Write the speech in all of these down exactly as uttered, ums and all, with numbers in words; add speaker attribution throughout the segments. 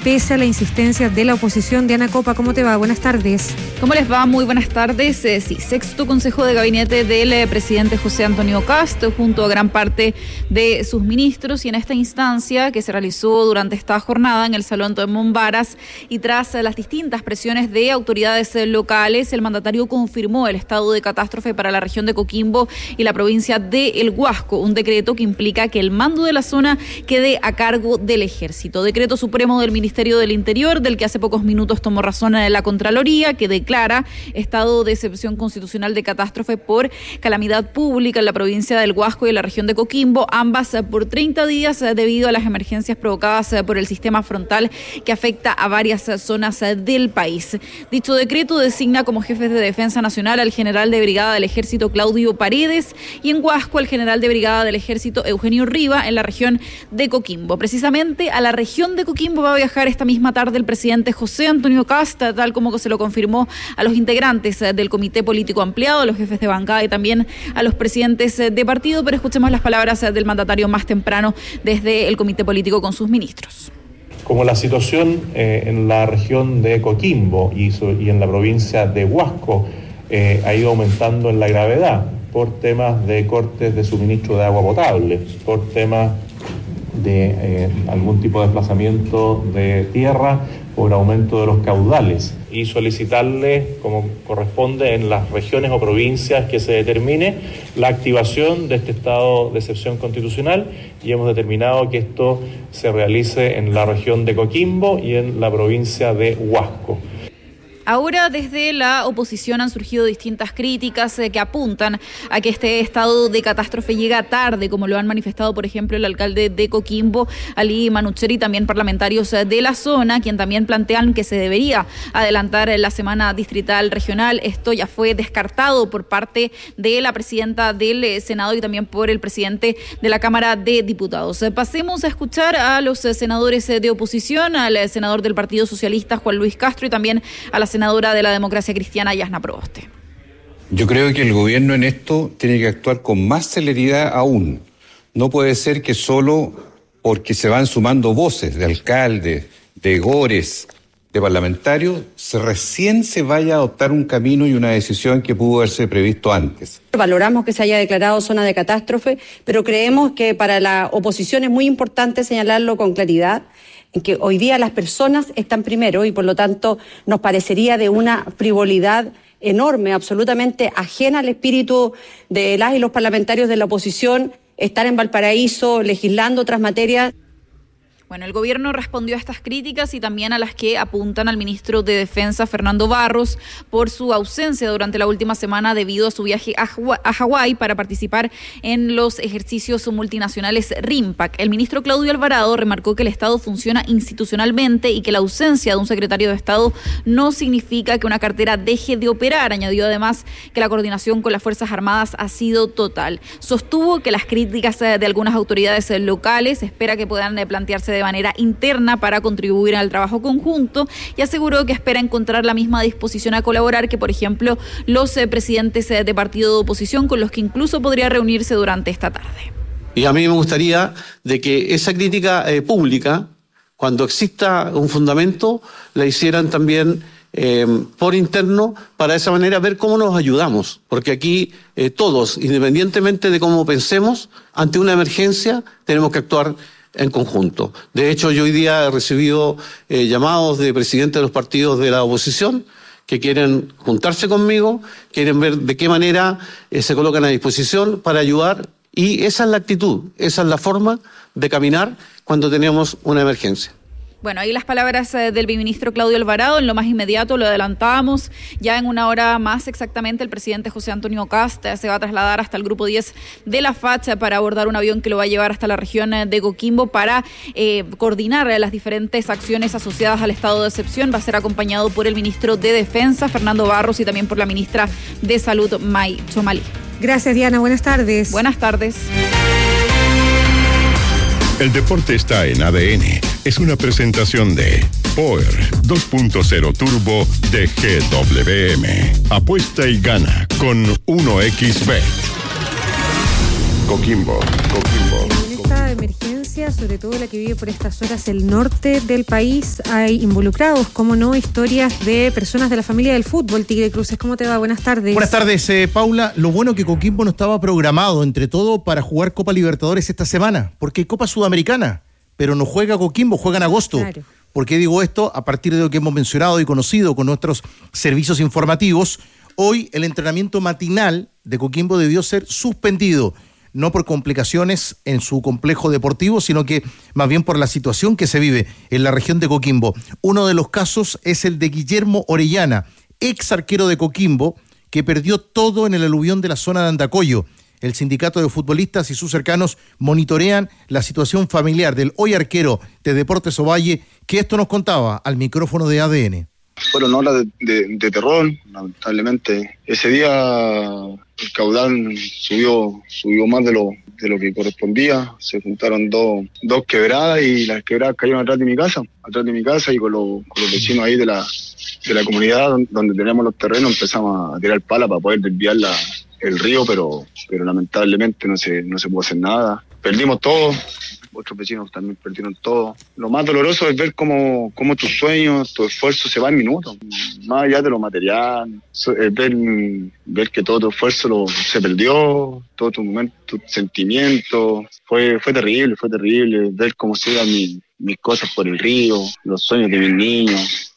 Speaker 1: pese a la insistencia de la oposición. Diana Copa, ¿cómo te va? Buenas tardes.
Speaker 2: ¿Cómo les va? Muy buenas tardes. Eh, sí, sexto consejo de gabinete del eh, presidente José Antonio Kast, junto a gran parte de sus ministros, y en esta instancia que se realizó durante esta jornada en el Salón de Mombaras y tras eh, las distintas presiones de autoridades eh, locales, el mandatario confirmó el estado de catástrofe para la región de Coquimbo y la provincia de El Huasco, un decreto que implica que el mando de la zona quede a cargo del Ejército. Decreto supremo del Ministerio del Interior, del que hace pocos minutos tomó razón la Contraloría, que declara estado de excepción constitucional de catástrofe por calamidad pública en la provincia del Huasco y en la región de Coquimbo, ambas por treinta días debido a las emergencias provocadas por el sistema frontal que afecta a varias zonas del país. Dicho decreto designa como jefes de defensa nacional al general de brigada del Ejército Claudio Paredes y en Huasco al general de brigada del Ejército Eugenio Riva, en la región de Coquimbo. Precisamente a la región de Coquimbo va a viajar esta misma tarde el presidente José Antonio Kast, tal como se lo confirmó a los integrantes del Comité Político Ampliado, a los jefes de bancada y también a los presidentes de partido, pero escuchemos las palabras del mandatario más temprano desde el Comité Político con sus ministros.
Speaker 3: Como la situación eh, en la región de Coquimbo y, y en la provincia de Huasco eh, ha ido aumentando en la gravedad por temas de cortes de suministro de agua potable, por temas de eh, algún tipo de desplazamiento de tierra, por aumento de los caudales, y solicitarle, como corresponde en las regiones o provincias que se determine, la activación de este estado de excepción constitucional, y hemos determinado que esto se realice en la región de Coquimbo y en la provincia de Huasco.
Speaker 2: Ahora desde la oposición han surgido distintas críticas eh, que apuntan a que este estado de catástrofe llega tarde, como lo han manifestado, por ejemplo, el alcalde de Coquimbo, Ali Manucheri, y también parlamentarios eh, de la zona, quien también plantean que se debería adelantar eh, la semana distrital regional. Esto ya fue descartado por parte de la presidenta del eh, Senado y también por el presidente de la Cámara de Diputados. Eh, pasemos a escuchar a los eh, senadores eh, de oposición, al eh, senador del Partido Socialista, Juan Luis Castro, y también a la senadora de la Democracia Cristiana, Yasna Proboste.
Speaker 4: Yo creo que el gobierno en esto tiene que actuar con más celeridad aún. No puede ser que solo porque se van sumando voces de alcaldes, de gores, de parlamentarios, se recién se vaya a adoptar un camino y una decisión que pudo haberse previsto antes.
Speaker 5: Valoramos que se haya declarado zona de catástrofe, pero creemos que para la oposición es muy importante señalarlo con claridad, en que hoy día las personas están primero y por lo tanto nos parecería de una frivolidad enorme, absolutamente ajena al espíritu de las y los parlamentarios de la oposición, estar en Valparaíso legislando otras materias.
Speaker 2: Bueno, el gobierno respondió a estas críticas y también a las que apuntan al ministro de Defensa, Fernando Barros, por su ausencia durante la última semana debido a su viaje a Hawái para participar en los ejercicios multinacionales RIMPAC. El ministro Claudio Alvarado remarcó que el Estado funciona institucionalmente y que la ausencia de un secretario de Estado no significa que una cartera deje de operar. Añadió además que la coordinación con las Fuerzas Armadas ha sido total. Sostuvo que las críticas de algunas autoridades locales espera que puedan plantearse de manera interna para contribuir al trabajo conjunto, y aseguró que espera encontrar la misma disposición a colaborar que, por ejemplo, los eh, presidentes eh, de partido de oposición, con los que incluso podría reunirse durante esta tarde.
Speaker 6: Y a mí me gustaría de que esa crítica eh, pública, cuando exista un fundamento, la hicieran también eh, por interno, para de esa manera ver cómo nos ayudamos, porque aquí eh, todos, independientemente de cómo pensemos, ante una emergencia tenemos que actuar en conjunto. De hecho, yo hoy día he recibido eh, llamados de presidentes de los partidos de la oposición que quieren juntarse conmigo, quieren ver de qué manera eh, se colocan a disposición para ayudar, y esa es la actitud, esa es la forma de caminar cuando tenemos una emergencia.
Speaker 2: Bueno, ahí las palabras eh, del ministro Claudio Alvarado. En lo más inmediato, lo adelantábamos, ya en una hora más exactamente, el presidente José Antonio Kast eh, se va a trasladar hasta el grupo diez de la FACH para abordar un avión que lo va a llevar hasta la región eh, de Coquimbo para eh, coordinar eh, las diferentes acciones asociadas al estado de excepción. Va a ser acompañado por el ministro de Defensa, Fernando Barros, y también por la ministra de Salud, May Chomalí.
Speaker 1: Gracias, Diana. Buenas tardes.
Speaker 2: Buenas tardes.
Speaker 7: El deporte está en A D N. Es una presentación de Power dos punto cero Turbo de G W M. Apuesta y gana con uno equis bet. Coquimbo, Coquimbo.
Speaker 1: En esta emergencia noticia, sobre todo la que vive por estas horas el norte del país. Hay involucrados, como no, historias de personas de la familia del fútbol. Tigre Cruces, ¿cómo te va? Buenas tardes.
Speaker 8: Buenas tardes, eh, Paula. Lo bueno que Coquimbo no estaba programado, entre todo, para jugar Copa Libertadores esta semana, porque hay Copa Sudamericana, pero no juega Coquimbo, juega en agosto. Claro. ¿Por qué digo esto? A partir de lo que hemos mencionado y conocido con nuestros servicios informativos, hoy el entrenamiento matinal de Coquimbo debió ser suspendido, no por complicaciones en su complejo deportivo, sino que más bien por la situación que se vive en la región de Coquimbo. Uno de los casos es el de Guillermo Orellana, ex arquero de Coquimbo, que perdió todo en el aluvión de la zona de Andacollo. El sindicato de futbolistas y sus cercanos monitorean la situación familiar del hoy arquero de Deportes Ovalle, que esto nos contaba al micrófono de A D N.
Speaker 9: Fueron horas de, de, de terror, lamentablemente. Ese día el caudal subió subió más de lo de lo que correspondía. Se juntaron dos, dos quebradas y las quebradas cayeron atrás de mi casa, atrás de mi casa y con, lo, con los vecinos ahí de la, de la comunidad donde, donde tenemos los terrenos empezamos a tirar pala para poder desviar la, el río, pero, pero lamentablemente no se, no se pudo hacer nada. Perdimos todo. Otros vecinos también perdieron todo. Lo más doloroso es ver cómo, cómo tus sueños, tu esfuerzo se va en minutos. Más allá de lo material, es ver, ver que todo tu esfuerzo lo, se perdió, todo tu momento, tu sentimiento. Fue, fue terrible, fue terrible. Ver cómo se iban mi, mis cosas por el río, los sueños de mis niños.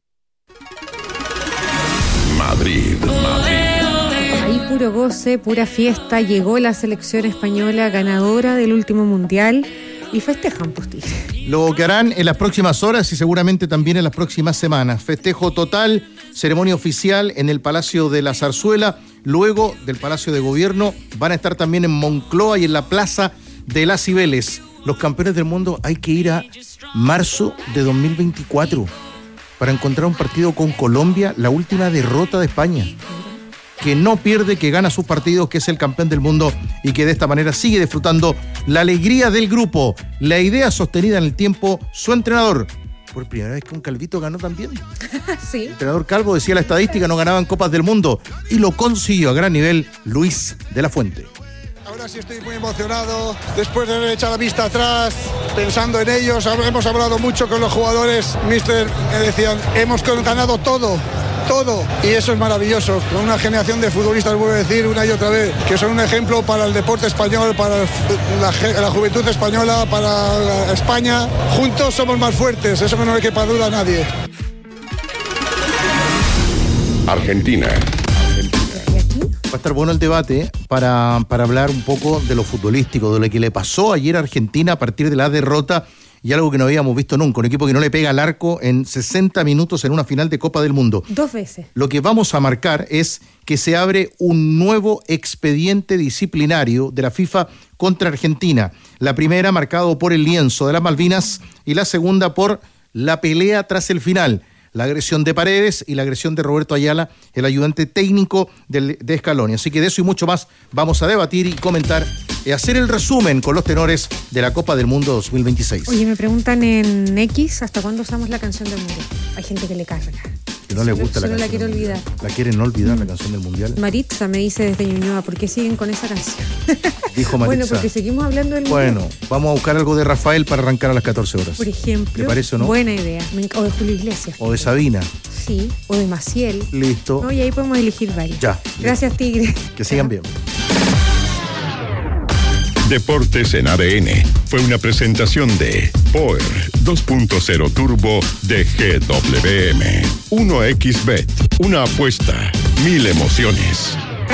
Speaker 7: Madrid, Madrid.
Speaker 1: Ahí puro goce, pura fiesta. Llegó la selección española ganadora del último mundial. Y festejan, pues, Tigre.
Speaker 8: Lo que harán en las próximas horas y seguramente también en las próximas semanas. Festejo total, ceremonia oficial en el Palacio de la Zarzuela. Luego del Palacio de Gobierno van a estar también en Moncloa y en la Plaza de las Cibeles. Los campeones del mundo hay que ir a marzo de dos mil veinticuatro para encontrar un partido con Colombia, la última derrota de España. Que no pierde, que gana sus partidos, que es el campeón del mundo y que de esta manera sigue disfrutando la alegría del grupo. La idea sostenida en el tiempo, su entrenador. Por primera vez que un calvito ganó también.
Speaker 1: Sí.
Speaker 8: El entrenador calvo, decía la estadística, no ganaban Copas del Mundo y lo consiguió a gran nivel Luis de la Fuente.
Speaker 10: Ahora sí estoy muy emocionado, después de haber echado la vista atrás, pensando en ellos. Hemos hablado mucho con los jugadores, mister, me decían, hemos ganado todo, todo, y eso es maravilloso, con una generación de futbolistas, vuelvo a decir una y otra vez, que son un ejemplo para el deporte español, para la, la juventud española, para España. Juntos somos más fuertes, eso no le quepa duda a nadie.
Speaker 7: Argentina.
Speaker 8: Va a estar bueno el debate para, para hablar un poco de lo futbolístico, de lo que le pasó ayer a Argentina a partir de la derrota y algo que no habíamos visto nunca, un equipo que no le pega al arco en sesenta minutos en una final de Copa del Mundo.
Speaker 1: Dos veces.
Speaker 8: Lo que vamos a marcar es que se abre un nuevo expediente disciplinario de la FIFA contra Argentina. La primera marcado por el lienzo de las Malvinas y la segunda por la pelea tras el final. La agresión de Paredes y la agresión de Roberto Ayala, el ayudante técnico de, de Scaloni. Así que de eso y mucho más vamos a debatir y comentar y hacer el resumen con los tenores de la Copa del Mundo dos mil veintiséis.
Speaker 1: Oye, me preguntan en X, ¿hasta cuándo usamos la canción del mundo? Hay gente que le carga.
Speaker 8: Que no le gusta
Speaker 1: solo,
Speaker 8: la
Speaker 1: solo
Speaker 8: canción.
Speaker 1: la quiero olvidar.
Speaker 8: La quieren no olvidar, mm. la canción del Mundial.
Speaker 1: Maritza me dice desde Ñuñoa, ¿por qué siguen con esa canción?
Speaker 8: Dijo Maritza.
Speaker 1: Bueno, porque seguimos hablando del
Speaker 8: Bueno,
Speaker 1: Mundial.
Speaker 8: vamos a buscar algo de Rafael para arrancar a las catorce horas.
Speaker 1: Por ejemplo.
Speaker 8: ¿Te parece o no?
Speaker 1: Buena idea. O de Julio Iglesias.
Speaker 8: O de Sabina.
Speaker 1: Sí, o de Maciel.
Speaker 8: Listo.
Speaker 1: No, y ahí podemos elegir varios.
Speaker 8: Ya.
Speaker 1: Gracias, Tigre.
Speaker 8: Que sigan bien.
Speaker 7: Deportes en A D N fue una presentación de Power dos punto cero Turbo de G W M. uno equis Bet, una apuesta, mil emociones.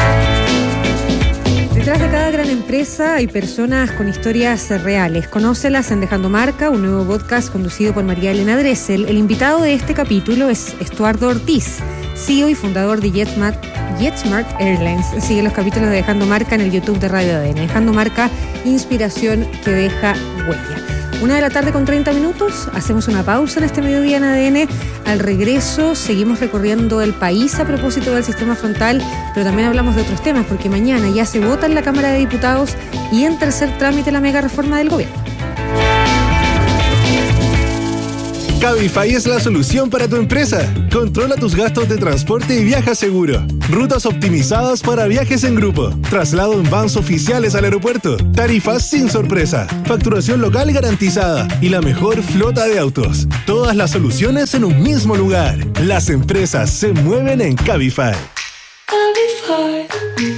Speaker 1: Detrás de cada gran empresa hay personas con historias reales. Conócelas en Dejando Marca, un nuevo podcast conducido por María Elena Dressel. El invitado de este capítulo es Estuardo Ortiz, C E O y fundador de JetSmart, JetSmart Airlines. Sigue los capítulos de Dejando Marca en el YouTube de Radio A D N. Dejando Marca, inspiración que deja huella. Una de la tarde con treinta minutos, hacemos una pausa en este mediodía en A D N. Al regreso seguimos recorriendo el país a propósito del sistema frontal, pero también hablamos de otros temas, porque mañana ya se vota en la Cámara de Diputados y en tercer trámite la mega reforma del gobierno.
Speaker 11: Cabify es la solución para tu empresa. Controla tus gastos de transporte y viaja seguro. Rutas optimizadas para viajes en grupo. Traslado en vans oficiales al aeropuerto. Tarifas sin sorpresa. Facturación local garantizada. Y la mejor flota de autos. Todas las soluciones en un mismo lugar. Las empresas se mueven en Cabify. Cabify.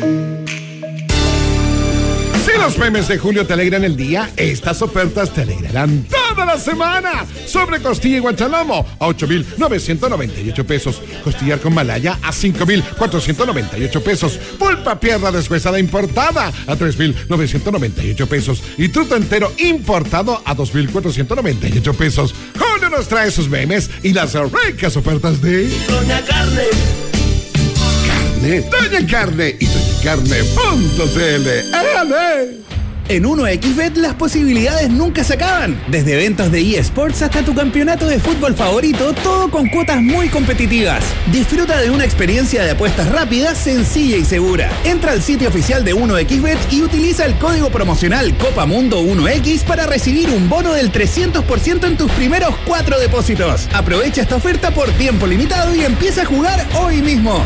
Speaker 12: Si los memes de Julio te alegran el día, estas ofertas te alegrarán toda la semana. Sobre costilla y guanchalomo a ocho mil novecientos noventa y ocho pesos. Costillar con malaya a cinco mil cuatrocientos noventa y ocho pesos. Pulpa pierna deshuesada importada a tres mil novecientos noventa y ocho pesos. Y truto entero importado a dos mil cuatrocientos noventa y ocho pesos. Julio nos trae sus memes y las ricas ofertas de Doña Carne. Doña Carne y doña carne punto c l.
Speaker 13: En uno equis bet las posibilidades nunca se acaban. Desde eventos de eSports hasta tu campeonato de fútbol favorito, todo con cuotas muy competitivas. Disfruta de una experiencia de apuestas rápida, sencilla y segura. Entra al sitio oficial de uno equis bet y utiliza el código promocional Copa Mundo uno equis para recibir un bono del trescientos por ciento en tus primeros cuatro depósitos. Aprovecha esta oferta por tiempo limitado y empieza a jugar hoy mismo.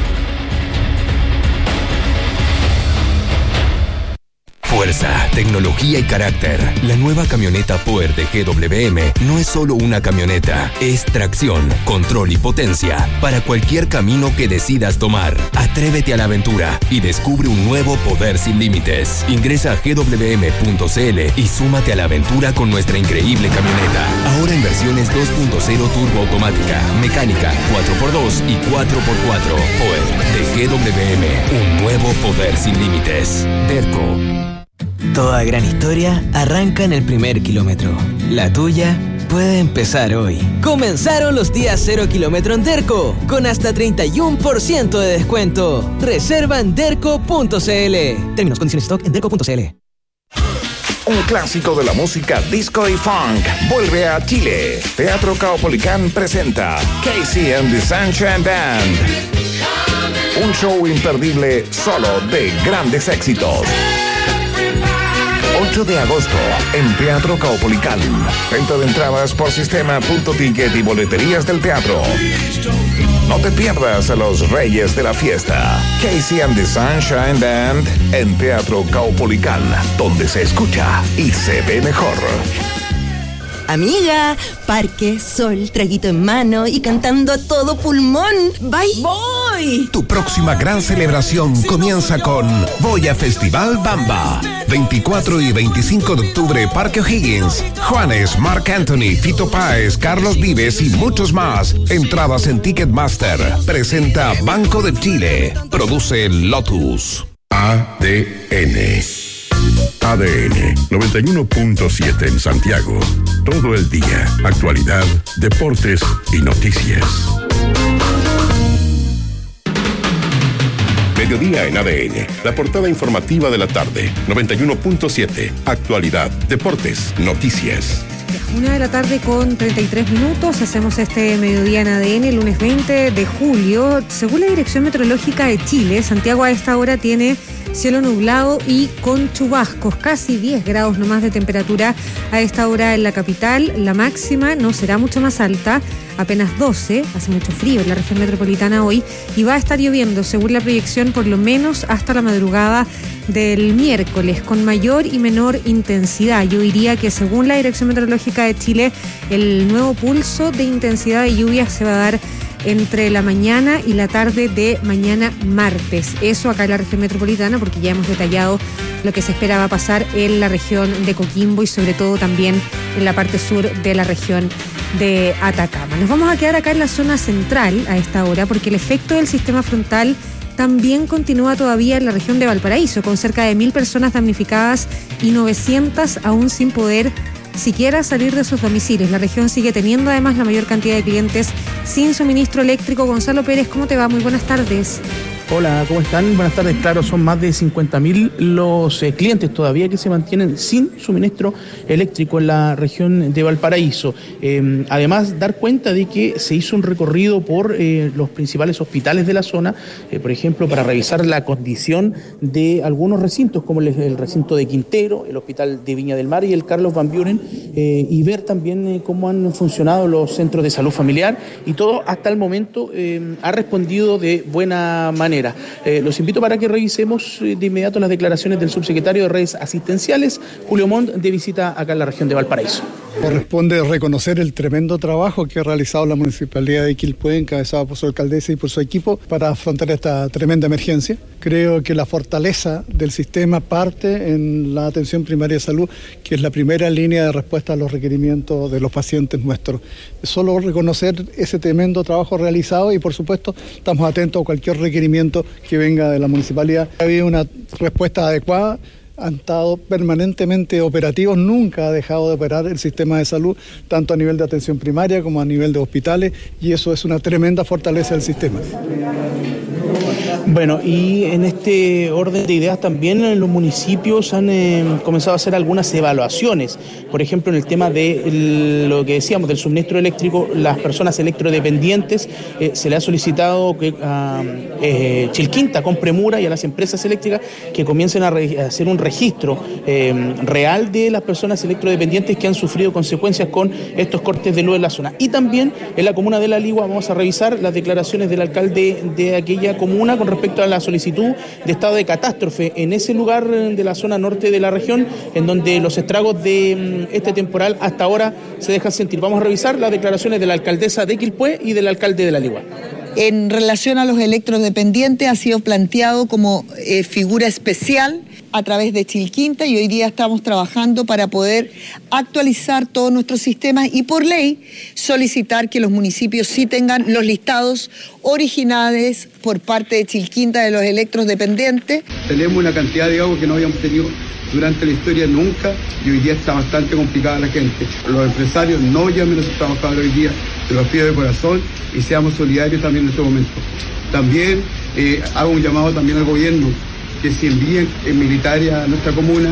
Speaker 14: Fuerza, tecnología y carácter. La nueva camioneta Power de G W M no es solo una camioneta, es tracción, control y potencia para cualquier camino que decidas tomar. Atrévete a la aventura y descubre un nuevo poder sin límites. Ingresa a g w m punto c l y súmate a la aventura con nuestra increíble camioneta. Ahora en versiones dos punto cero turbo automática, mecánica, cuatro por dos y cuatro por cuatro. Power de G W M, un nuevo poder sin límites. Derco.
Speaker 15: Toda gran historia arranca en el primer kilómetro. La tuya puede empezar hoy. Comenzaron los días cero kilómetro en Derco, con hasta treinta y uno por ciento de descuento. Reserva en derco punto c l. Términos, condiciones, stock en derco punto c l.
Speaker 16: Un clásico de la música disco y funk vuelve a Chile. Teatro Caupolicán presenta Casey and the Sunshine Band. Un show imperdible solo de grandes éxitos. ocho de agosto en Teatro Caupolicán. Venta de entradas por sistema punto ticket y boleterías del teatro. No te pierdas a los reyes de la fiesta. Casey and the Sunshine Band en Teatro Caupolicán, donde se escucha y se ve mejor.
Speaker 17: Amiga, parque, sol, traguito en mano y cantando a todo pulmón. ¡Bye! ¡Voy!
Speaker 18: Tu próxima gran celebración comienza con Voy a Festival Bamba. veinticuatro y veinticinco de octubre, Parque O'Higgins. Juanes, Marc Anthony, Fito Páez, Carlos Vives y muchos más. Entradas en Ticketmaster. Presenta Banco de Chile. Produce Lotus.
Speaker 7: A D N. A D N noventa y uno punto siete en Santiago. Todo el día. Actualidad, deportes y noticias. Mediodía en A D N. La portada informativa de la tarde. noventa y uno punto siete. Actualidad, deportes, noticias.
Speaker 1: Una de la tarde con treinta y tres minutos. Hacemos este mediodía en A D N, lunes veinte de julio. Según la Dirección Meteorológica de Chile, Santiago a esta hora tiene cielo nublado y con chubascos, casi diez grados nomás de temperatura a esta hora en la capital. La máxima no será mucho más alta, apenas doce, hace mucho frío en la región metropolitana hoy, y va a estar lloviendo, según la proyección, por lo menos hasta la madrugada del miércoles, con mayor y menor intensidad. Yo diría que, según la Dirección Meteorológica de Chile, el nuevo pulso de intensidad de lluvia se va a dar entre la mañana y la tarde de mañana martes. Eso acá en la región metropolitana, porque ya hemos detallado lo que se esperaba pasar en la región de Coquimbo y sobre todo también en la parte sur de la región de Atacama. Nos vamos a quedar acá en la zona central a esta hora, porque el efecto del sistema frontal también continúa todavía en la región de Valparaíso, con cerca de mil personas damnificadas y novecientas aún sin poder siquiera salir de sus domicilios. La región sigue teniendo además la mayor cantidad de clientes sin suministro eléctrico. Gonzalo Pérez, ¿cómo te va? Muy buenas tardes.
Speaker 19: Hola, ¿cómo están? Buenas tardes. Claro, son más de cincuenta mil los eh, clientes todavía que se mantienen sin suministro eléctrico en la región de Valparaíso. Eh, además, dar cuenta de que se hizo un recorrido por eh, los principales hospitales de la zona, eh, por ejemplo, para revisar la condición de algunos recintos, como el, el recinto de Quintero, el Hospital de Viña del Mar y el Carlos Van Buren, eh, y ver también eh, cómo han funcionado los centros de salud familiar, y todo hasta el momento eh, ha respondido de buena manera. Eh, los invito para que revisemos eh, de inmediato las declaraciones del subsecretario de Redes Asistenciales, Julio Montt, de visita acá en la región de Valparaíso.
Speaker 20: Corresponde reconocer el tremendo trabajo que ha realizado la Municipalidad de Quilpué, encabezada por su alcaldesa y por su equipo, para afrontar esta tremenda emergencia. Creo que la fortaleza del sistema parte en la atención primaria de salud, que es la primera línea de respuesta a los requerimientos de los pacientes nuestros. Solo reconocer ese tremendo trabajo realizado y, por supuesto, estamos atentos a cualquier requerimiento que venga de la municipalidad. Ha habido una respuesta adecuada. Han estado permanentemente operativos, nunca ha dejado de operar el sistema de salud, tanto a nivel de atención primaria como a nivel de hospitales, y eso es una tremenda fortaleza del sistema.
Speaker 19: Bueno, y en este orden de ideas también los municipios han eh, comenzado a hacer algunas evaluaciones. Por ejemplo, en el tema de el, lo que decíamos del suministro eléctrico, las personas electrodependientes, eh, se le ha solicitado que a eh, Chilquinta compre Mura y a las empresas eléctricas que comiencen a, re, a hacer un registro eh, real de las personas electrodependientes que han sufrido consecuencias con estos cortes de luz en la zona. Y también en la comuna de La Ligua vamos a revisar las declaraciones del alcalde de aquella comuna con respecto a la solicitud de estado de catástrofe en ese lugar de la zona norte de la región, en donde los estragos de este temporal hasta ahora se dejan sentir. Vamos a revisar las declaraciones de la alcaldesa de Quilpué y del alcalde de La Ligua.
Speaker 21: En relación a los electrodependientes, ha sido planteado como eh, figura especial a través de Chilquinta, y hoy día estamos trabajando para poder actualizar todos nuestros sistemas y, por ley, solicitar que los municipios sí tengan los listados originales por parte de Chilquinta de los electrodependientes.
Speaker 22: Tenemos una cantidad de agua que no habíamos tenido durante la historia nunca, y hoy día está bastante complicada la gente. Los empresarios no llamen a sus trabajadores hoy día, se los pido de corazón, y seamos solidarios también en este momento. También eh, hago un llamado también al gobierno, que se envíen militares a nuestra comuna.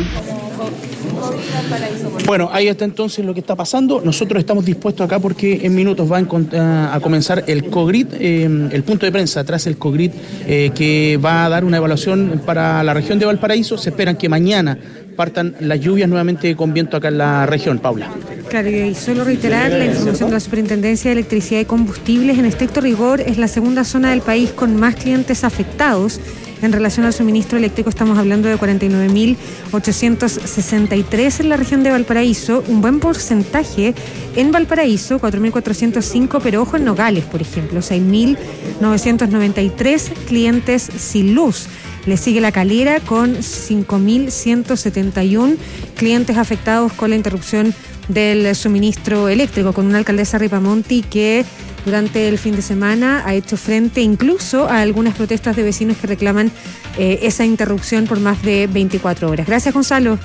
Speaker 19: Bueno, ahí está entonces lo que está pasando. Nosotros estamos dispuestos acá porque en minutos va a, a comenzar el COGRIT, eh, el punto de prensa tras el COGRIT, eh, que va a dar una evaluación para la región de Valparaíso. Se esperan que mañana partan las lluvias nuevamente con viento acá en la región, Paula.
Speaker 1: Claro, y solo reiterar la información de la Superintendencia de Electricidad y Combustibles. En estricto rigor, es la segunda zona del país con más clientes afectados. En relación al suministro eléctrico, estamos hablando de cuarenta y nueve mil ochocientos sesenta y tres en la región de Valparaíso, un buen porcentaje en Valparaíso, cuatro mil cuatrocientos cinco, pero ojo en Nogales, por ejemplo, seis mil novecientos noventa y tres clientes sin luz. Le sigue La Calera con cinco mil ciento setenta y uno clientes afectados con la interrupción del suministro eléctrico, con una alcaldesa Ripamonti que durante el fin de semana ha hecho frente incluso a algunas protestas de vecinos que reclaman eh, esa interrupción por más de veinticuatro horas. Gracias, Gonzalo.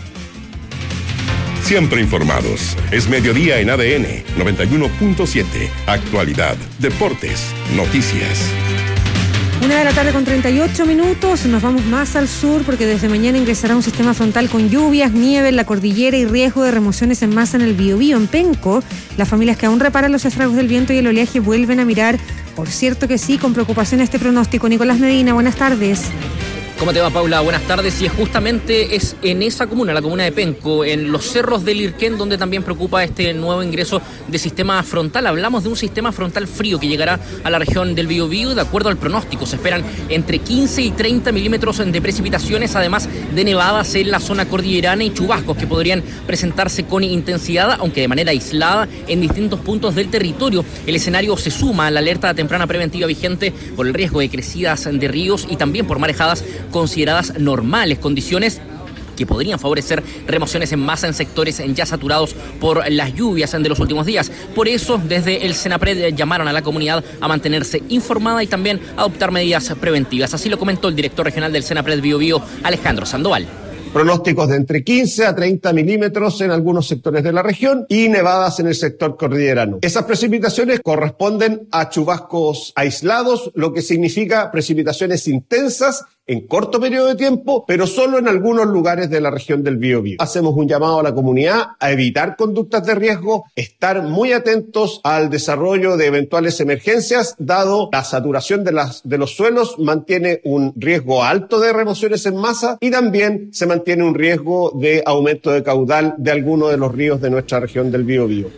Speaker 7: Siempre informados. Es mediodía en A D N noventa y uno punto siete. Actualidad, deportes, noticias.
Speaker 1: Una de la tarde con treinta y ocho minutos, nos vamos más al sur porque desde mañana ingresará un sistema frontal con lluvias, nieve en la cordillera y riesgo de remociones en masa en el Biobío. En Penco, las familias que aún reparan los estragos del viento y el oleaje vuelven a mirar, por cierto que sí, con preocupación este pronóstico. Nicolás Medina, buenas tardes.
Speaker 23: ¿Cómo te va, Paula? Buenas tardes. Y es justamente es en esa comuna, la comuna de Penco, en los cerros del Irquén, donde también preocupa este nuevo ingreso de sistema frontal. Hablamos de un sistema frontal frío que llegará a la región del Biobío. De acuerdo al pronóstico, se esperan entre quince y treinta milímetros de precipitaciones, además de nevadas en la zona cordillerana y chubascos que podrían presentarse con intensidad, aunque de manera aislada, en distintos puntos del territorio. El escenario se suma a la alerta temprana preventiva vigente por el riesgo de crecidas de ríos y también por marejadas consideradas normales, condiciones que podrían favorecer remociones en masa en sectores ya saturados por las lluvias de los últimos días. Por eso, desde el Senapred llamaron a la comunidad a mantenerse informada y también adoptar medidas preventivas. Así lo comentó el director regional del Senapred Biobío, Alejandro Sandoval.
Speaker 3: Pronósticos de entre quince a treinta milímetros en algunos sectores de la región y nevadas en el sector cordillerano. Esas precipitaciones corresponden a chubascos aislados, lo que significa precipitaciones intensas en corto periodo de tiempo, pero solo en algunos lugares de la región del Biobío. Hacemos un llamado a la comunidad a evitar conductas de riesgo, estar muy atentos al desarrollo de eventuales emergencias, dado la saturación de, las, de los suelos mantiene un riesgo alto de remociones en masa y también se mantiene un riesgo de aumento de caudal de algunos de los ríos de nuestra región del Biobío.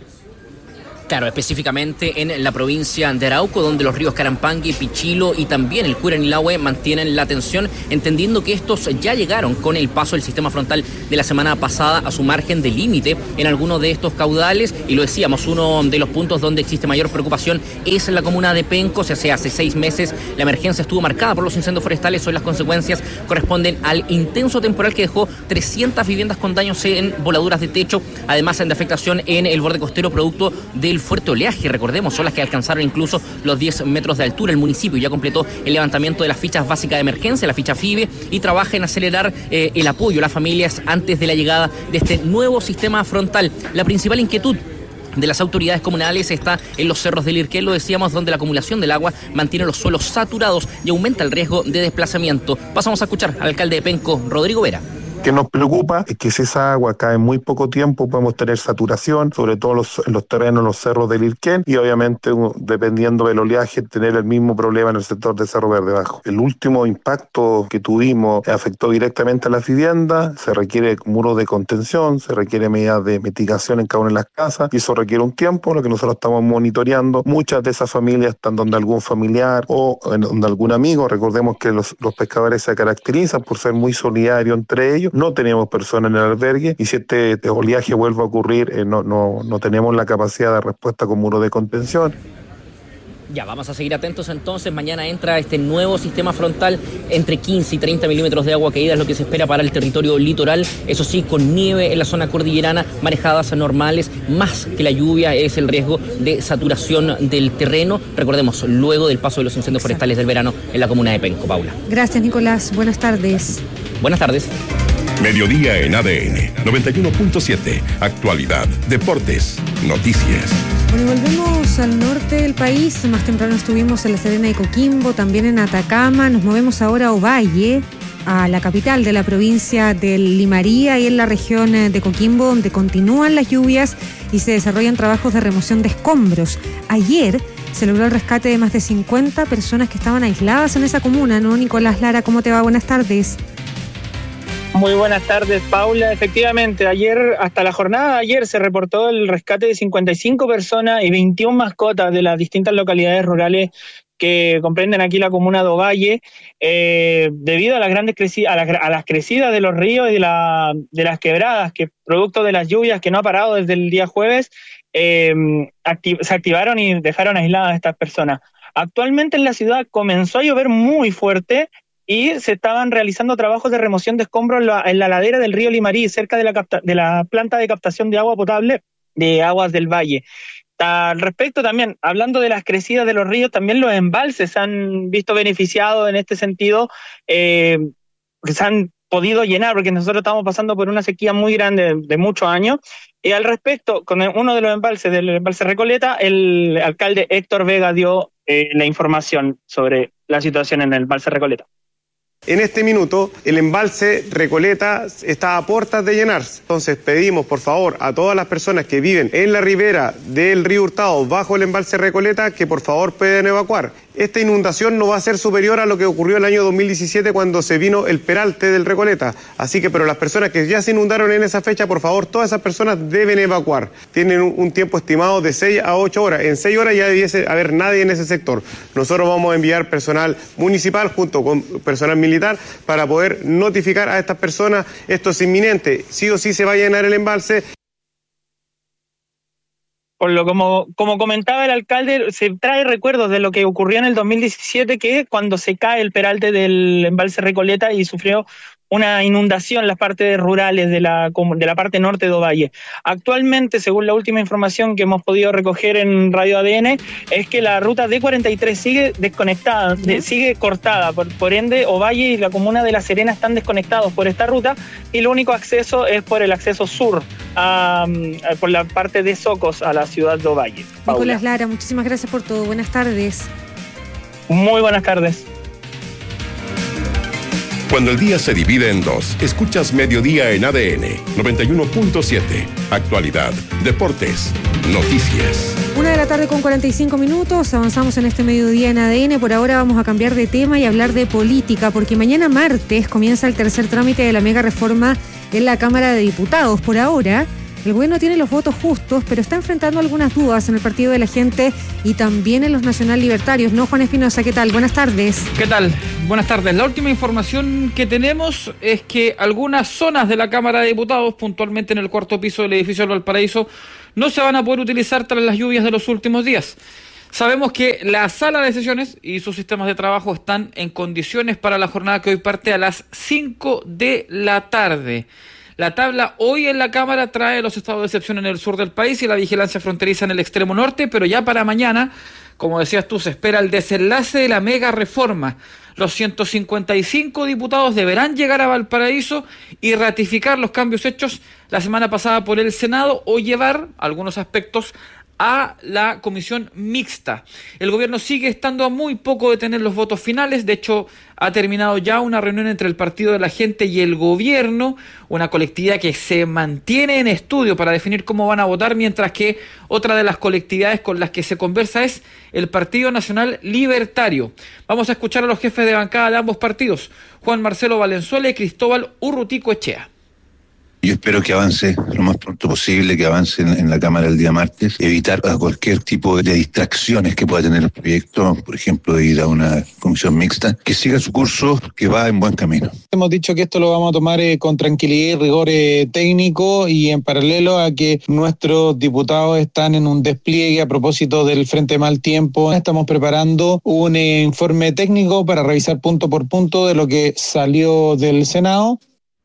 Speaker 23: Claro, específicamente en la provincia de Arauco, donde los ríos Carampangui, Pichilo y también el Curanilahue mantienen la tensión, entendiendo que estos ya llegaron con el paso del sistema frontal de la semana pasada a su margen de límite en algunos de estos caudales. Y lo decíamos, uno de los puntos donde existe mayor preocupación es en la comuna de Penco. O sea, hace seis meses la emergencia estuvo marcada por los incendios forestales. Hoy las consecuencias corresponden al intenso temporal que dejó trescientas viviendas con daños en voladuras de techo, además de afectación en el borde costero producto del fuerte oleaje. Recordemos, son las que alcanzaron incluso los diez metros de altura. El municipio ya completó el levantamiento de las fichas básicas de emergencia, la ficha FIBE, y trabaja en acelerar eh, el apoyo a las familias antes de la llegada de este nuevo sistema frontal. La principal inquietud de las autoridades comunales está en los cerros del Irquén, lo decíamos, donde la acumulación del agua mantiene los suelos saturados y aumenta el riesgo de desplazamiento. Pasamos a escuchar al alcalde de Penco, Rodrigo Vera.
Speaker 4: Que nos preocupa es que si esa agua cae en muy poco tiempo podemos tener saturación, sobre todo los, en los terrenos, los cerros del Irquén, y obviamente dependiendo del oleaje tener el mismo problema en el sector de Cerro Verde Bajo. El último impacto que tuvimos afectó directamente a las viviendas, se requiere muros de contención, se requiere medidas de mitigación en cada una de las casas y eso requiere un tiempo, lo que nosotros estamos monitoreando. Muchas de esas familias están donde algún familiar o en donde algún amigo. Recordemos que los, los pescadores se caracterizan por ser muy solidarios entre ellos. No tenemos personas en el albergue y si este, este oleaje vuelve a ocurrir, eh, no, no, no tenemos la capacidad de respuesta con muro de contención.
Speaker 23: Ya, vamos a seguir atentos entonces. Mañana entra este nuevo sistema frontal, entre quince y treinta milímetros de agua caída es lo que se espera para el territorio litoral. Eso sí, con nieve en la zona cordillerana, marejadas anormales, más que la lluvia es el riesgo de saturación del terreno. Recordemos, luego del paso de los incendios forestales del verano en la comuna de Penco. Paula.
Speaker 1: Gracias, Nicolás. Buenas tardes.
Speaker 23: Buenas tardes.
Speaker 7: Mediodía en A D N noventa y uno punto siete. Actualidad, deportes, noticias.
Speaker 1: Bueno, volvemos al norte del país. Más temprano estuvimos en La Serena y Coquimbo, también en Atacama. Nos movemos ahora a Ovalle, a la capital de la provincia del Limarí, y en la región de Coquimbo, donde continúan las lluvias y se desarrollan trabajos de remoción de escombros. Ayer se logró el rescate de más de cincuenta personas que estaban aisladas en esa comuna, ¿no? Nicolás Lara, ¿cómo te va? Buenas tardes.
Speaker 5: Muy buenas tardes, Paula. Efectivamente, ayer, hasta la jornada de ayer, se reportó el rescate de cincuenta y cinco personas y veintiuna mascotas de las distintas localidades rurales que comprenden aquí la comuna de Ovalle, eh, debido a las grandes creci- a, la, a las crecidas de los ríos y de, la, de las quebradas, que producto de las lluvias que no ha parado desde el día jueves, eh, activ- se activaron y dejaron aisladas a estas personas. Actualmente en la ciudad comenzó a llover muy fuerte y se estaban realizando trabajos de remoción de escombros en la, en la ladera del río Limarí, cerca de la, capta, de la planta de captación de agua potable de Aguas del Valle. Al respecto también, hablando de las crecidas de los ríos, también los embalses se han visto beneficiados en este sentido, eh, que se han podido llenar, porque nosotros estamos pasando por una sequía muy grande de, de muchos años. Y al respecto, con uno de los embalses, del embalse Recoleta, el alcalde Héctor Vega dio eh, la información sobre la situación en el embalse Recoleta.
Speaker 24: En este minuto, el embalse Recoleta está a puertas de llenarse. Entonces pedimos, por favor, a todas las personas que viven en la ribera del río Hurtado, bajo el embalse Recoleta, que por favor puedan evacuar. Esta inundación no va a ser superior a lo que ocurrió el año dos mil diecisiete cuando se vino el peralte del Recoleta. Así que, pero las personas que ya se inundaron en esa fecha, por favor, todas esas personas deben evacuar. Tienen un, un tiempo estimado de seis a ocho horas. En seis horas ya debiese haber nadie en ese sector. Nosotros vamos a enviar personal municipal junto con personal militar para poder notificar a estas personas. Esto es inminente. Sí o sí se va a llenar el embalse.
Speaker 5: Por lo como, como comentaba el alcalde, se trae recuerdos de lo que ocurrió en el dos mil diecisiete, que cuando se cae el peralte del embalse Recoleta y sufrió una inundación en las partes rurales de la, de la parte norte de Ovalle. Actualmente, según la última información que hemos podido recoger en Radio A D N, es que la ruta D cuarenta y tres sigue desconectada, de, sigue cortada, por, por ende Ovalle y la comuna de La Serena están desconectados por esta ruta y el único acceso es por el acceso sur, a, a, por la parte de Socos a la ciudad de Ovalle. Paula.
Speaker 1: Nicolás Lara, muchísimas gracias por todo. Buenas tardes.
Speaker 5: Muy buenas tardes.
Speaker 7: Cuando el día se divide en dos, escuchas Mediodía en A D N noventa y uno punto siete. Actualidad, deportes, noticias.
Speaker 1: Una de la tarde con cuarenta y cinco minutos, avanzamos en este mediodía en A D N. Por ahora vamos a cambiar de tema y hablar de política, porque mañana martes comienza el tercer trámite de la mega reforma en la Cámara de Diputados. Por ahora, el gobierno tiene los votos justos, pero está enfrentando algunas dudas en el Partido de la Gente y también en los nacional libertarios. ¿No, Juan Espinosa? ¿Qué tal? Buenas tardes.
Speaker 2: ¿Qué tal? Buenas tardes. La última información que tenemos es que algunas zonas de la Cámara de Diputados, puntualmente en el cuarto piso del edificio del Valparaíso, no se van a poder utilizar tras las lluvias de los últimos días. Sabemos que la sala de sesiones y sus sistemas de trabajo están en condiciones para la jornada que hoy parte a las cinco de la tarde. La tabla hoy en la Cámara trae los estados de excepción en el sur del país y la vigilancia fronteriza en el extremo norte, pero ya para mañana, como decías tú, se espera el desenlace de la mega reforma. Los ciento cincuenta y cinco diputados deberán llegar a Valparaíso y ratificar los cambios hechos la semana pasada por el Senado o llevar algunos aspectos a la comisión mixta. El gobierno sigue estando a muy poco de tener los votos finales. De hecho, ha terminado ya una reunión entre el Partido de la Gente y el gobierno, una colectividad que se mantiene en estudio para definir cómo van a votar, mientras que otra de las colectividades con las que se conversa es el Partido Nacional Libertario. Vamos a escuchar a los jefes de bancada de ambos partidos, Juan Marcelo Valenzuela y Cristóbal Urrutico Echea.
Speaker 6: Yo espero que avance lo más pronto posible, que avance en, en la Cámara el día martes, evitar cualquier tipo de distracciones que pueda tener el proyecto, por ejemplo, de ir a una comisión mixta, que siga su curso, que va en buen camino.
Speaker 9: Hemos dicho que esto lo vamos a tomar eh, con tranquilidad y rigor eh, técnico, y en paralelo a que nuestros diputados están en un despliegue a propósito del Frente Mal Tiempo. Estamos preparando un eh, informe técnico para revisar punto por punto de lo que salió del Senado.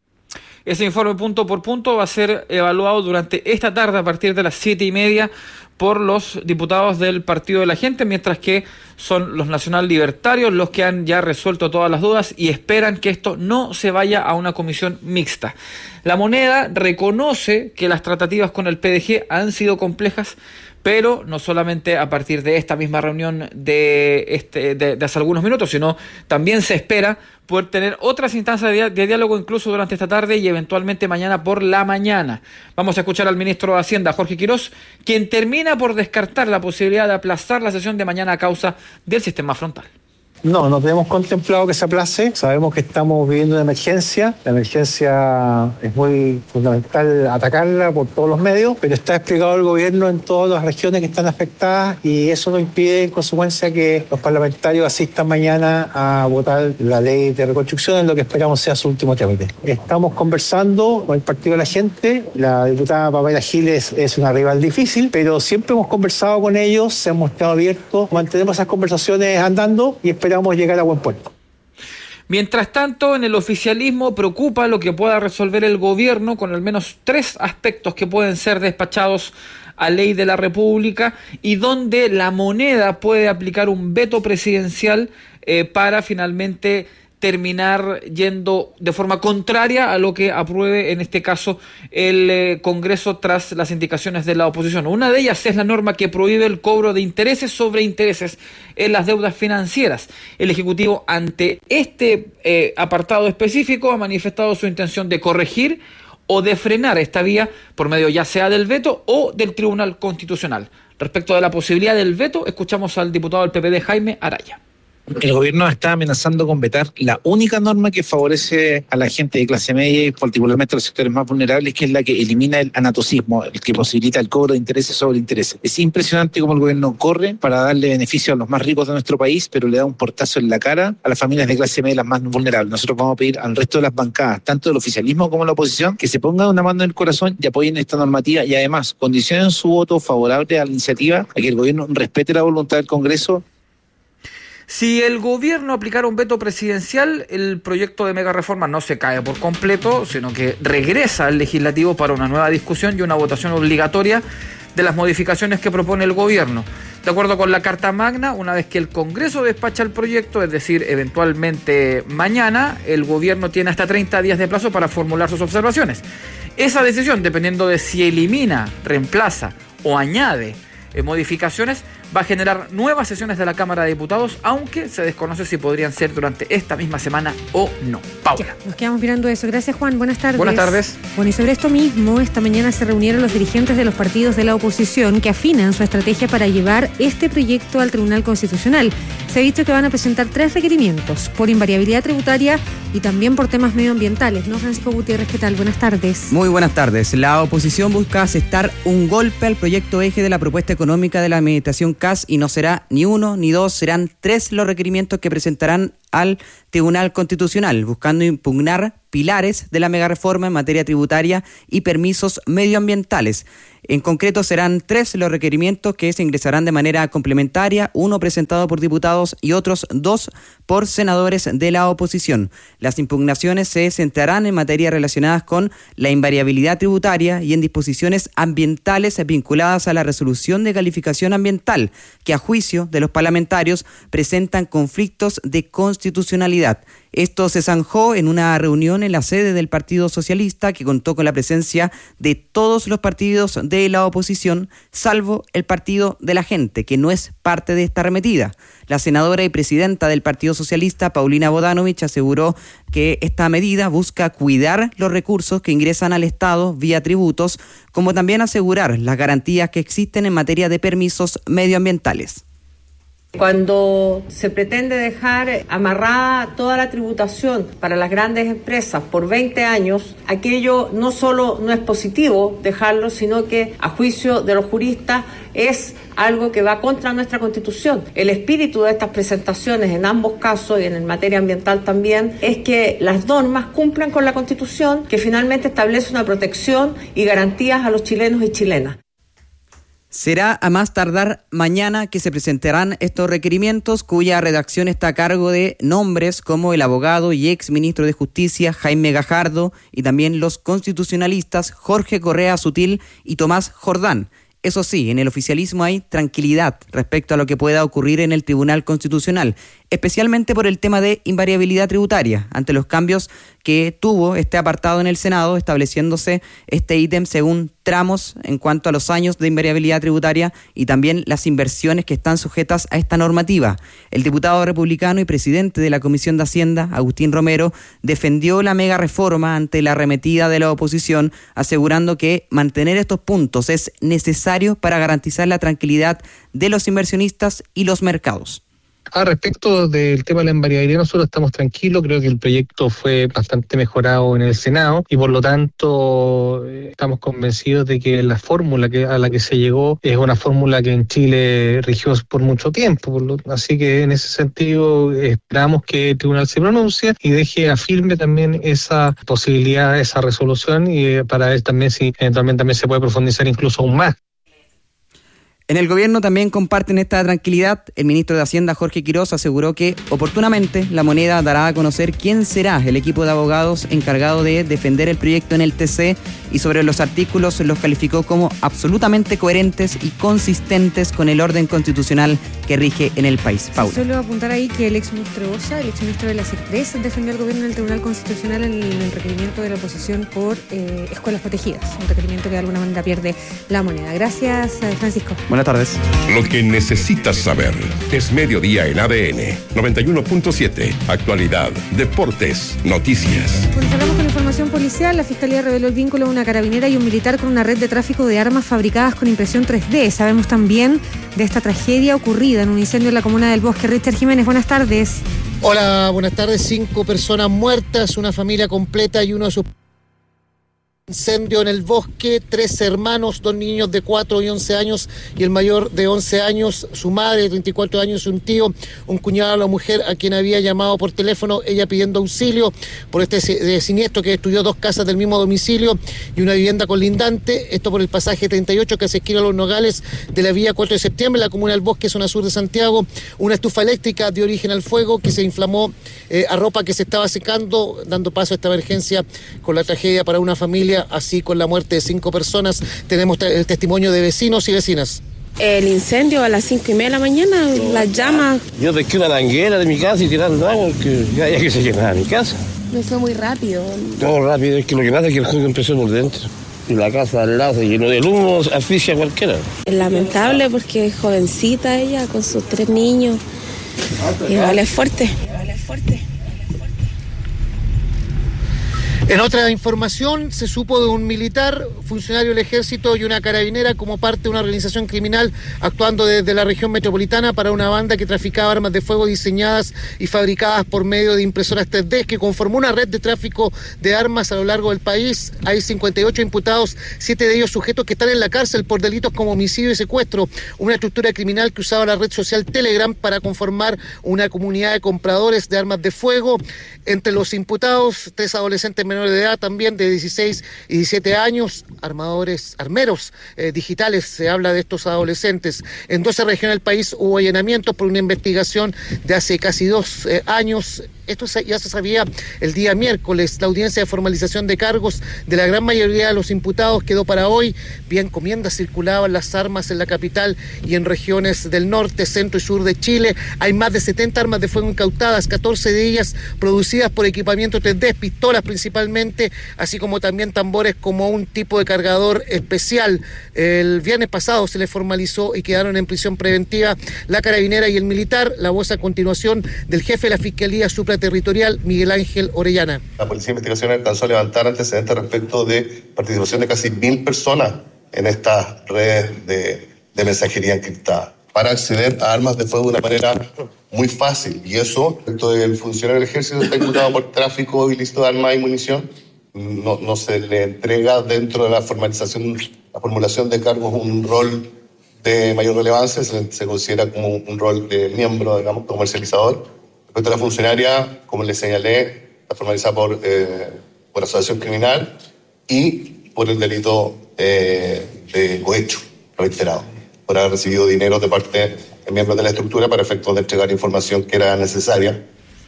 Speaker 2: Ese informe punto por punto va a ser evaluado durante esta tarde a partir de las siete y media por los diputados del Partido de la Gente, mientras que son los nacional libertarios los que han ya resuelto todas las dudas y esperan que esto no se vaya a una comisión mixta. La Moneda reconoce que las tratativas con el P D G han sido complejas, pero no solamente a partir de esta misma reunión de, este, de, de hace algunos minutos, sino también se espera poder tener otras instancias de, de diálogo incluso durante esta tarde y eventualmente mañana por la mañana. Vamos a escuchar al ministro de Hacienda, Jorge Quirós, quien termina por descartar la posibilidad de aplazar la sesión de mañana a causa del sistema frontal.
Speaker 10: No, no tenemos contemplado que se aplace. Sabemos que estamos viviendo una emergencia. La emergencia es muy fundamental atacarla por todos los medios, pero está desplegado el gobierno en todas las regiones que están afectadas y eso no impide, en consecuencia, que los parlamentarios asistan mañana a votar la ley de reconstrucción, en lo que esperamos sea su último trámite. Estamos conversando con el Partido de la Gente. La diputada Pamela Giles es una rival difícil, pero siempre hemos conversado con ellos, se han mostrado abiertos, mantenemos esas conversaciones andando y esperamos Esperamos llegar a buen puerto.
Speaker 2: Mientras tanto, en el oficialismo preocupa lo que pueda resolver el gobierno con al menos tres aspectos que pueden ser despachados a ley de la República y donde la Moneda puede aplicar un veto presidencial eh, para finalmente terminar yendo de forma contraria a lo que apruebe en este caso el eh, Congreso tras las indicaciones de la oposición. Una de ellas es la norma que prohíbe el cobro de intereses sobre intereses en las deudas financieras. El Ejecutivo, ante este eh, apartado específico, ha manifestado su intención de corregir o de frenar esta vía por medio ya sea del veto o del Tribunal Constitucional. Respecto de la posibilidad del veto, escuchamos al diputado del P P D, Jaime Araya.
Speaker 25: El gobierno está amenazando con vetar la única norma que favorece a la gente de clase media y particularmente a los sectores más vulnerables, que es la que elimina el anatocismo, el que posibilita el cobro de intereses sobre intereses. Es impresionante cómo el gobierno corre para darle beneficio a los más ricos de nuestro país, pero le da un portazo en la cara a las familias de clase media, las más vulnerables. Nosotros vamos a pedir al resto de las bancadas, tanto del oficialismo como de la oposición, que se pongan una mano en el corazón y apoyen esta normativa y además condicionen su voto favorable a la iniciativa a que el gobierno respete la voluntad del Congreso.
Speaker 2: Si el gobierno aplicara un veto presidencial, el proyecto de mega reforma no se cae por completo, sino que regresa al legislativo para una nueva discusión y una votación obligatoria de las modificaciones que propone el gobierno. De acuerdo con la Carta Magna, una vez que el Congreso despacha el proyecto, es decir, eventualmente mañana, el gobierno tiene hasta treinta días de plazo para formular sus observaciones. Esa decisión, dependiendo de si elimina, reemplaza o añade eh, modificaciones, va a generar nuevas sesiones de la Cámara de Diputados, aunque se desconoce si podrían ser durante esta misma semana o no. Paula.
Speaker 1: Ya, nos quedamos mirando eso. Gracias, Juan. Buenas tardes.
Speaker 2: Buenas tardes.
Speaker 1: Bueno, y sobre esto mismo, esta mañana se reunieron los dirigentes de los partidos de la oposición que afinan su estrategia para llevar este proyecto al Tribunal Constitucional. Se ha dicho que van a presentar tres requerimientos, por invariabilidad tributaria y también por temas medioambientales. ¿No, Francisco Gutiérrez? ¿Qué tal? Buenas tardes.
Speaker 8: Muy buenas tardes. La oposición busca asestar un golpe al proyecto eje de la propuesta económica de la Administración C A S y no será ni uno ni dos, serán tres los requerimientos que presentarán al Tribunal Constitucional, buscando impugnar pilares de la megareforma en materia tributaria y permisos medioambientales. En concreto, serán tres los requerimientos que se ingresarán de manera complementaria, uno presentado por diputados y otros dos por senadores de la oposición. Las impugnaciones se centrarán en materias relacionadas con la invariabilidad tributaria y en disposiciones ambientales vinculadas a la resolución de calificación ambiental, que a juicio de los parlamentarios presentan conflictos de constitucionalidad. Esto se zanjó en una reunión en la sede del Partido Socialista que contó con la presencia de todos los partidos de la oposición, salvo el Partido de la Gente, que no es parte de esta arremetida. La senadora y presidenta del Partido Socialista, Paulina Bodanovich, aseguró que esta medida busca cuidar los recursos que ingresan al Estado vía tributos, como también asegurar las garantías que existen en materia de permisos medioambientales.
Speaker 11: Cuando se pretende dejar amarrada toda la tributación para las grandes empresas por veinte años, aquello no solo no es positivo dejarlo, sino que a juicio de los juristas es algo que va contra nuestra Constitución. El espíritu de estas presentaciones en ambos casos y en materia ambiental también es que las normas cumplan con la Constitución, que finalmente establece una protección y garantías a los chilenos y chilenas.
Speaker 8: Será a más tardar mañana que se presentarán estos requerimientos, cuya redacción está a cargo de nombres como el abogado y ex ministro de Justicia Jaime Gajardo y también los constitucionalistas Jorge Correa Sutil y Tomás Jordán. Eso sí, en el oficialismo hay tranquilidad respecto a lo que pueda ocurrir en el Tribunal Constitucional, especialmente por el tema de invariabilidad tributaria, ante los cambios que tuvo este apartado en el Senado, estableciéndose este ítem según tramos en cuanto a los años de invariabilidad tributaria y también las inversiones que están sujetas a esta normativa. El diputado republicano y presidente de la Comisión de Hacienda, Agustín Romero, defendió la mega reforma ante la arremetida de la oposición, asegurando que mantener estos puntos es necesario para garantizar la tranquilidad de los inversionistas y los mercados.
Speaker 12: Ah, respecto del tema de la invariabilidad, nosotros estamos tranquilos, creo que el proyecto fue bastante mejorado en el Senado y por lo tanto estamos convencidos de que la fórmula que, a la que se llegó es una fórmula que en Chile rigió por mucho tiempo, por lo, así que en ese sentido esperamos que el tribunal se pronuncie y deje a firme también esa posibilidad, esa resolución y para ver también si eventualmente también se puede profundizar incluso aún más.
Speaker 8: En el gobierno también comparten esta tranquilidad. El ministro de Hacienda, Jorge Quiroz, aseguró que oportunamente la moneda dará a conocer quién será el equipo de abogados encargado de defender el proyecto en el T C y sobre los artículos los calificó como absolutamente coherentes y consistentes con el orden constitucional que rige en el país. Paula.
Speaker 1: Solo apuntar ahí que el exministro Osa, el exministro de las Express, defendió al gobierno en el Tribunal Constitucional en el requerimiento de la oposición por eh, escuelas protegidas, un requerimiento que de alguna manera pierde la moneda. Gracias, Francisco.
Speaker 8: Buenas tardes.
Speaker 7: Lo que necesitas saber es Mediodía en A D N noventa y uno punto siete. Actualidad, deportes, noticias.
Speaker 1: Bueno, cerramos con información policial. La Fiscalía reveló el vínculo de una carabinera y un militar con una red de tráfico de armas fabricadas con impresión tres D. Sabemos también de esta tragedia ocurrida en un incendio en la comuna del Bosque. Richard Jiménez, buenas tardes.
Speaker 13: Hola, buenas tardes. Cinco personas muertas, una familia completa y uno de sus Incendio en el bosque, tres hermanos, dos niños de cuatro y once años y el mayor de once años, su madre de treinta y cuatro años y un tío, un cuñado de la mujer a quien había llamado por teléfono, ella pidiendo auxilio por este siniestro que destruyó dos casas del mismo domicilio y una vivienda colindante, esto por el pasaje treinta y ocho que se esquina Los Nogales de la vía cuatro de septiembre, la comuna del Bosque, zona sur de Santiago. Una estufa eléctrica dio origen al fuego que se inflamó eh, a ropa que se estaba secando, dando paso a esta emergencia con la tragedia para una familia, así con la muerte de cinco personas. Tenemos el testimonio de vecinos y vecinas.
Speaker 14: El incendio a las cinco y media de la mañana, las llamas.
Speaker 15: Yo pesqué una manguera de mi casa y tirando agua, que ya, ya que se llenaba mi casa.
Speaker 14: Me fue muy rápido.
Speaker 15: No, rápido, es que lo que pasa es que el fuego empezó por dentro. Y la casa al lado se llenó de humo, asfixia a cualquiera.
Speaker 14: Es lamentable porque es jovencita ella, con sus tres niños. Y vale fuerte. Vale fuerte.
Speaker 13: En otra información, se supo de un militar, funcionario del ejército y una carabinera como parte de una organización criminal actuando desde la región metropolitana para una banda que traficaba armas de fuego diseñadas y fabricadas por medio de impresoras tres D, que conformó una red de tráfico de armas a lo largo del país. Hay cincuenta y ocho imputados, siete de ellos sujetos que están en la cárcel por delitos como homicidio y secuestro, una estructura criminal que usaba la red social Telegram para conformar una comunidad de compradores de armas de fuego. Entre los imputados, tres adolescentes menores de edad también de dieciséis y diecisiete años, armadores, armeros eh, digitales, se habla de estos adolescentes. En doce regiones del país hubo allanamientos por una investigación de hace casi dos eh, años. Esto ya se sabía el día miércoles. La audiencia de formalización de cargos de la gran mayoría de los imputados quedó para hoy. Vía encomienda circulaban las armas en la capital y en regiones del norte, centro y sur de Chile. Hay más de setenta armas de fuego incautadas, catorce de ellas producidas por equipamiento tres D, pistolas principalmente, así como también tambores como un tipo de cargador especial. El viernes pasado se les formalizó y quedaron en prisión preventiva la carabinera y el militar. La voz a continuación del jefe de la Fiscalía Supraterritorial, Miguel Ángel Orellana.
Speaker 16: La Policía de Investigación alcanzó a levantar antecedentes respecto de participación de casi mil personas en estas redes de, de mensajería encriptada para acceder a armas de fuego de una manera muy fácil. Y eso, el funcionario del ejército está imputado por tráfico ilícito de armas y munición. No, no se le entrega dentro de la formalización, la formulación de cargos un rol de mayor relevancia, se, se considera como un rol de miembro, digamos, comercializador. Respecto a la funcionaria, como les señalé, está formalizada por, eh, por asociación criminal y por el delito eh, de cohecho reiterado, por haber recibido dinero de parte de miembros de la estructura para efectos de entregar información que era necesaria.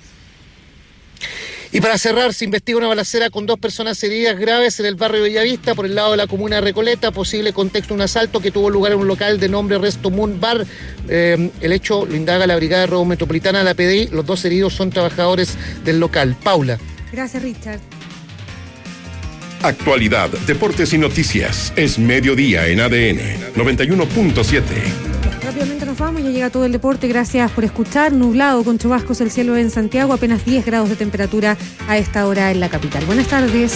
Speaker 13: Y para cerrar, se investiga una balacera con dos personas heridas graves en el barrio Bellavista, por el lado de la comuna de Recoleta, posible contexto de un asalto que tuvo lugar en un local de nombre Resto Moon Bar. Eh, el hecho lo indaga la Brigada de Robo Metropolitana de la P D I. Los dos heridos son trabajadores del local. Paula.
Speaker 1: Gracias, Richard.
Speaker 7: Actualidad, deportes y noticias. Es mediodía en A D N noventa y uno punto siete.
Speaker 1: Rápidamente nos vamos, ya llega todo el deporte. Gracias por escuchar. Nublado con chubascos el cielo en Santiago, apenas diez grados de temperatura a esta hora en la capital. Buenas tardes.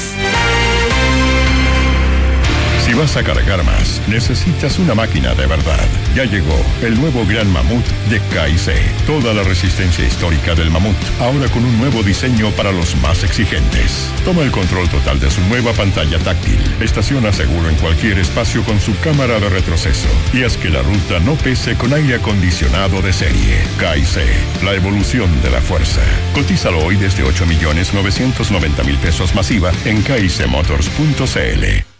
Speaker 7: Si vas a cargar más, necesitas una máquina de verdad. Ya llegó el nuevo Gran Mamut de K y C. Toda la resistencia histórica del Mamut, ahora con un nuevo diseño para los más exigentes. Toma el control total de su nueva pantalla táctil. Estaciona seguro en cualquier espacio con su cámara de retroceso. Y haz que la ruta no pese con aire acondicionado de serie. K y C, la evolución de la fuerza. Cotízalo hoy desde ocho millones novecientos noventa mil pesos masiva en k y c motors punto c l.